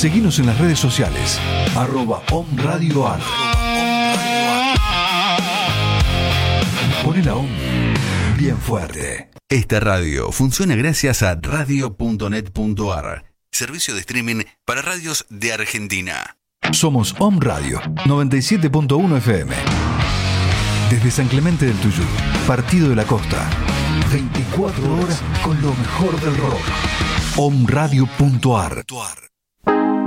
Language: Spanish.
Seguinos en las redes sociales, @OMRadioAR. Poné la OM bien fuerte. Esta radio funciona gracias a radio.net.ar, servicio de streaming para radios de Argentina. Somos OM Radio 97.1 FM. Desde San Clemente del Tuyú, Partido de la Costa. 24 horas con lo mejor del rock. OMRadio.ar.